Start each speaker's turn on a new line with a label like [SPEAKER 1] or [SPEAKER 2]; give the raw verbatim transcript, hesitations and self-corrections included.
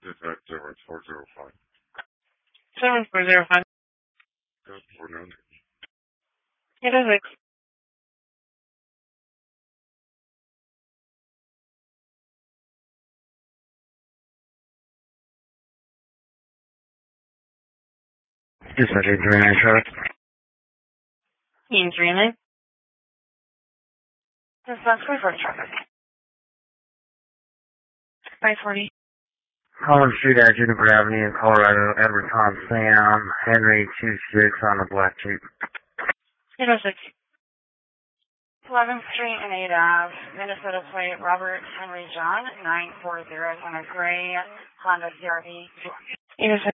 [SPEAKER 1] Dispatch zero four zero five.
[SPEAKER 2] seven four zero five.
[SPEAKER 1] Good morning.
[SPEAKER 2] It is six.
[SPEAKER 1] Dispatch eight three nine traffic.
[SPEAKER 2] Team three nine. Dispatch three four traffic. five forty.
[SPEAKER 1] Collins Street at Juniper Avenue in Colorado, Edward Tom Sam, Henry two six on the black Jeep.
[SPEAKER 2] It is six. eleventh Street and eight Ave, Minnesota plate, Robert Henry John, nine four zero on a gray Honda C R V. It is six.